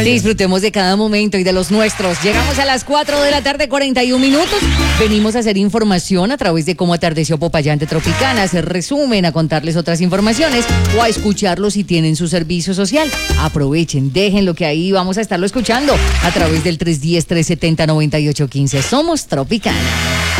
Disfrutemos de cada momento y de los nuestros. Llegamos a las 4 de la tarde, 41 minutos. Venimos a hacer información a través de cómo atardeció Popayán de Tropicana, hacer resumen, a contarles otras informaciones o a escucharlo si tienen su servicio social. Aprovechen, déjenlo que ahí vamos a estarlo escuchando a través del 310-370-9815. Somos Tropicana.